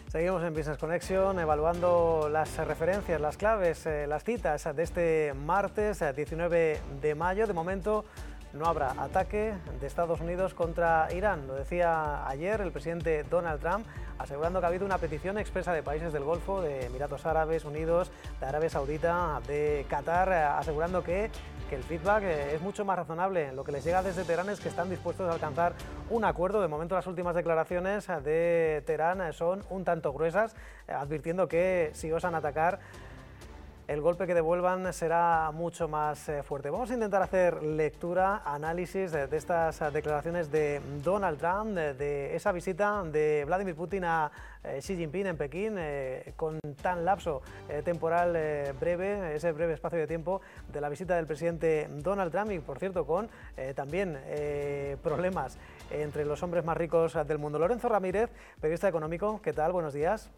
Seguimos en Business Connection evaluando las referencias, las claves, las citas de este martes 19 de mayo. De momento no habrá ataque de Estados Unidos contra Irán. Lo decía ayer el presidente Donald Trump, asegurando que ha habido una petición expresa de países del Golfo, de Emiratos Árabes Unidos, de Arabia Saudita, de Qatar, asegurando que el feedback es mucho más razonable. Lo que les llega desde Teherán es que están dispuestos a alcanzar un acuerdo. De momento las últimas declaraciones de Teherán son un tanto gruesas, advirtiendo que si osan atacar, el golpe que devuelvan será mucho más fuerte. Vamos a intentar hacer lectura, análisis de estas declaraciones de Donald Trump, de esa visita de Vladimir Putin a Xi Jinping en Pekín, con tan lapso temporal breve, ese breve espacio de tiempo de la visita del presidente Donald Trump y, por cierto, con también problemas entre los hombres más ricos del mundo. Lorenzo Ramírez, periodista económico, ¿qué tal? Buenos días.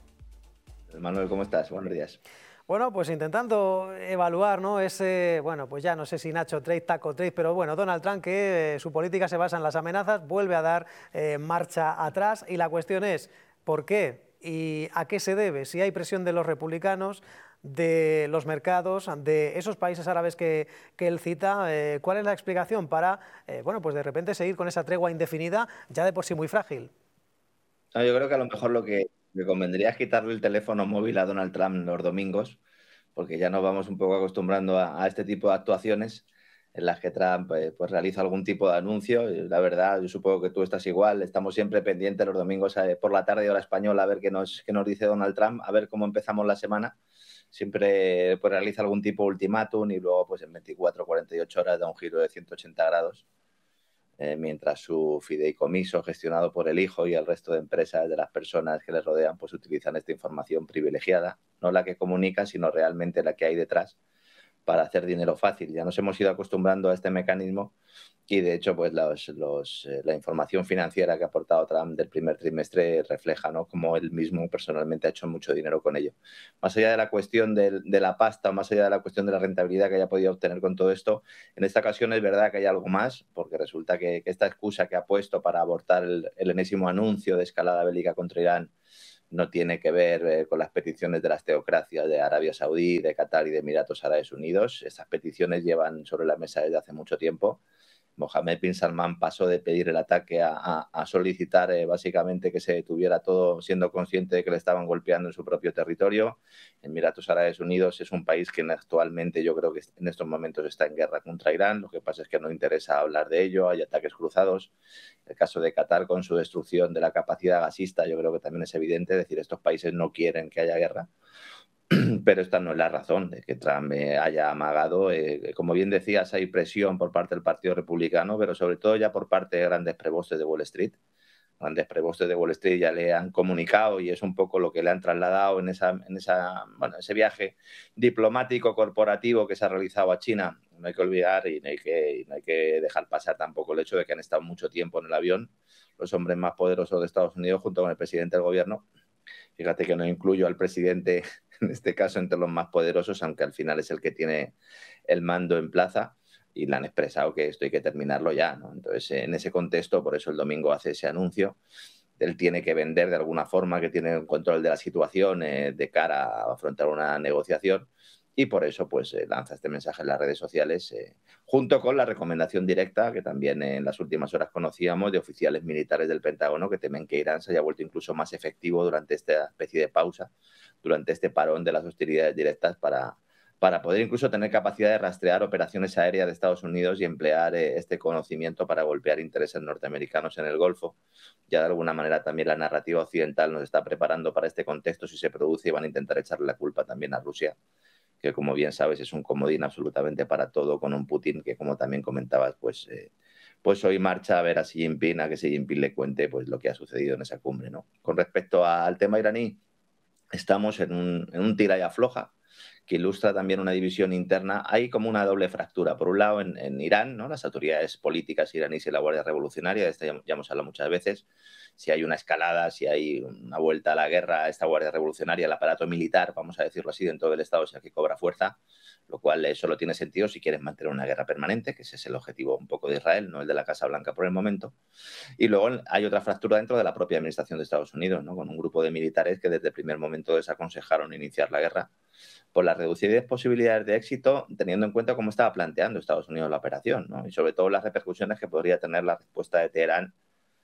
Manuel, ¿cómo estás? Buenos días. Bueno, pues intentando evaluar, ¿no?, ese, bueno, pues ya no sé si Nacho Trade, Taco Trade, pero bueno, Donald Trump, que su política se basa en las amenazas, vuelve a dar marcha atrás, y la cuestión es ¿por qué y a qué se debe? Si hay presión de los republicanos, de los mercados, de esos países árabes que él cita, ¿cuál es la explicación para, bueno, pues de repente seguir con esa tregua indefinida, ya de por sí muy frágil? No, yo creo que a lo mejor lo que me convendría es quitarle el teléfono móvil a Donald Trump los domingos, porque ya nos vamos un poco acostumbrando a este tipo de actuaciones en las que Trump pues realiza algún tipo de anuncio. Y la verdad, yo supongo que tú estás igual, estamos siempre pendientes los domingos por la tarde, hora española, a ver qué nos dice Donald Trump, a ver cómo empezamos la semana. Siempre pues realiza algún tipo de ultimátum y luego pues en 24 o 48 horas da un giro de 180 grados. Mientras su fideicomiso, gestionado por el hijo y el resto de empresas de las personas que le rodean, pues utilizan esta información privilegiada, no la que comunica, sino realmente la que hay detrás, para hacer dinero fácil. Ya nos hemos ido acostumbrando a este mecanismo y, de hecho, pues la información financiera que ha aportado Trump del primer trimestre refleja, ¿no?, cómo él mismo personalmente ha hecho mucho dinero con ello. Más allá de la cuestión de la pasta, más allá de la cuestión de la rentabilidad que haya podido obtener con todo esto, en esta ocasión es verdad que hay algo más, porque resulta que esta excusa que ha puesto para abortar el enésimo anuncio de escalada bélica contra Irán no tiene que ver con las peticiones de las teocracias de Arabia Saudí, de Qatar y de Emiratos Árabes Unidos. Estas peticiones llevan sobre la mesa desde hace mucho tiempo. Mohammed bin Salman pasó de pedir el ataque a solicitar básicamente que se detuviera todo, siendo consciente de que le estaban golpeando en su propio territorio. Emiratos Árabes Unidos es un país que actualmente yo creo que en estos momentos está en guerra contra Irán. Lo que pasa es que no interesa hablar de ello, hay ataques cruzados. El caso de Qatar con su destrucción de la capacidad gasista yo creo que también es evidente, es decir, estos países no quieren que haya guerra. Pero esta no es la razón de que Trump haya amagado. Como bien decías, hay presión por parte del Partido Republicano, pero sobre todo ya por parte de grandes prebostes de Wall Street. Grandes prebostes de Wall Street ya le han comunicado, y es un poco lo que le han trasladado en ese viaje diplomático corporativo que se ha realizado a China. No hay que olvidar y no hay que dejar pasar tampoco el hecho de que han estado mucho tiempo en el avión los hombres más poderosos de Estados Unidos junto con el presidente del gobierno. Fíjate que no incluyo al presidente, en este caso, entre los más poderosos, aunque al final es el que tiene el mando en plaza, y le han expresado que esto hay que terminarlo ya, ¿no? Entonces, en ese contexto, por eso el domingo hace ese anuncio. Él tiene que vender de alguna forma que tiene el control de la situación de cara a afrontar una negociación, y por eso pues lanza este mensaje en las redes sociales, junto con la recomendación directa que también en las últimas horas conocíamos de oficiales militares del Pentágono que temen que Irán se haya vuelto incluso más efectivo durante esta especie de pausa, durante este parón de las hostilidades directas, para poder incluso tener capacidad de rastrear operaciones aéreas de Estados Unidos y emplear este conocimiento para golpear intereses norteamericanos en el Golfo. Ya de alguna manera también la narrativa occidental nos está preparando para este contexto si se produce, y van a intentar echarle la culpa también a Rusia, que como bien sabes es un comodín absolutamente para todo, con un Putin que, como también comentabas, pues hoy marcha a ver a Xi Jinping, a que Xi Jinping le cuente pues lo que ha sucedido en esa cumbre, ¿no? Con respecto al tema iraní, estamos en un tira y afloja que ilustra también una división interna. Hay como una doble fractura. Por un lado, en Irán, ¿no? Las autoridades políticas iraníes y la Guardia Revolucionaria, de esta ya hemos hablado muchas veces, si hay una escalada, si hay una vuelta a la guerra, esta Guardia Revolucionaria, el aparato militar, vamos a decirlo así, dentro del Estado es el que cobra fuerza, lo cual solo tiene sentido si quieres mantener una guerra permanente, que ese es el objetivo un poco de Israel, no el de la Casa Blanca por el momento. Y luego hay otra fractura dentro de la propia administración de Estados Unidos, ¿no? Con un grupo de militares que desde el primer momento desaconsejaron iniciar la guerra por las reducidas posibilidades de éxito, teniendo en cuenta cómo estaba planteando Estados Unidos la operación, ¿no? Y sobre todo las repercusiones que podría tener la respuesta de Teherán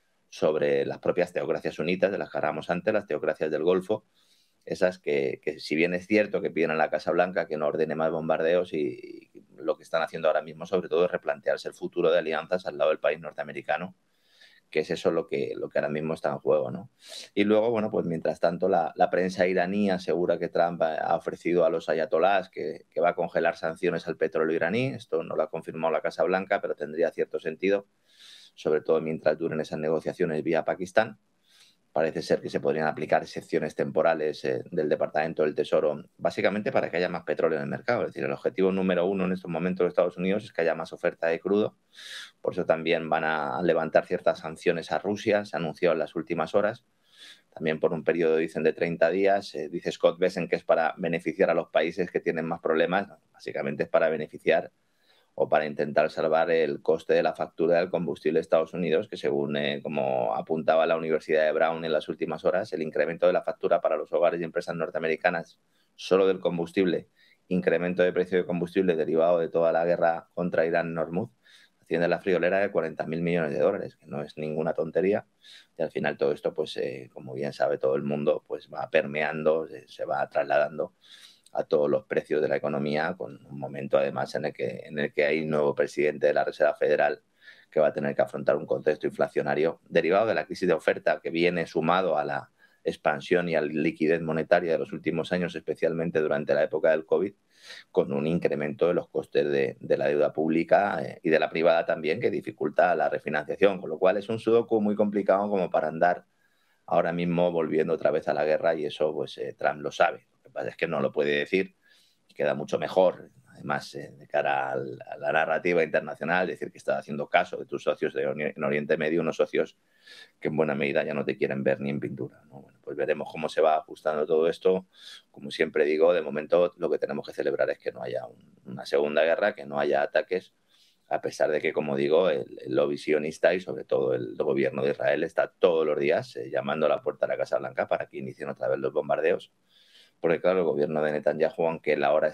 sobre las propias teocracias sunitas, de las que hablamos antes, las teocracias del Golfo, esas que si bien es cierto que piden a la Casa Blanca que no ordene más bombardeos, y lo que están haciendo ahora mismo sobre todo es replantearse el futuro de alianzas al lado del país norteamericano, que es eso lo que ahora mismo está en juego, ¿no? Y luego, bueno, pues mientras tanto la prensa iraní asegura que Trump ha ofrecido a los ayatolás que va a congelar sanciones al petróleo iraní. Esto no lo ha confirmado la Casa Blanca, pero tendría cierto sentido, sobre todo mientras duren esas negociaciones vía Pakistán. Parece ser que se podrían aplicar excepciones temporales del Departamento del Tesoro, básicamente para que haya más petróleo en el mercado. Es decir, el objetivo número uno en estos momentos de Estados Unidos es que haya más oferta de crudo. Por eso también van a levantar ciertas sanciones a Rusia, se ha anunciado en las últimas horas. También por un periodo, dicen, de 30 días. Dice Scott Bessent que es para beneficiar a los países que tienen más problemas. Básicamente es para beneficiar o para intentar salvar el coste de la factura del combustible de Estados Unidos, que según como apuntaba la Universidad de Brown en las últimas horas, el incremento de la factura para los hogares y empresas norteamericanas solo del combustible, incremento de precio de combustible derivado de toda la guerra contra Irán en Hormuz, asciende a la friolera de 40.000 millones de dólares, que no es ninguna tontería. Y al final todo esto, pues como bien sabe todo el mundo, pues va permeando, se va trasladando a todos los precios de la economía, con un momento además en el que hay un nuevo presidente de la Reserva Federal que va a tener que afrontar un contexto inflacionario derivado de la crisis de oferta que viene sumado a la expansión y a la liquidez monetaria de los últimos años, especialmente durante la época del COVID, con un incremento de los costes de la deuda pública y de la privada también, que dificulta la refinanciación, con lo cual es un sudoku muy complicado como para andar ahora mismo volviendo otra vez a la guerra, y eso pues Trump lo sabe. Lo que pasa es que no lo puede decir, queda mucho mejor, además de cara a la narrativa internacional, decir que estás haciendo caso de tus socios en Oriente Medio, unos socios que en buena medida ya no te quieren ver ni en pintura, ¿no? Bueno, pues veremos cómo se va ajustando todo esto. Como siempre digo, de momento lo que tenemos que celebrar es que no haya una segunda guerra, que no haya ataques, a pesar de que, como digo, el lobby sionista y sobre todo el gobierno de Israel está todos los días llamando a la puerta de la Casa Blanca para que inicien otra vez los bombardeos. Porque claro, el gobierno de Netanyahu, aunque la hora